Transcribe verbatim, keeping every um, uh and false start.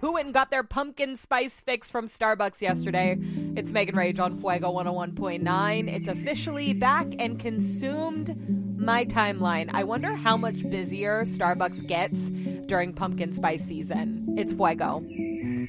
who went and got their pumpkin spice fix from Starbucks yesterday. It's Megan Rage on Fuego one oh one point nine. It's officially back and consumed my timeline. I wonder how much busier Starbucks gets during pumpkin spice season. It's Fuego.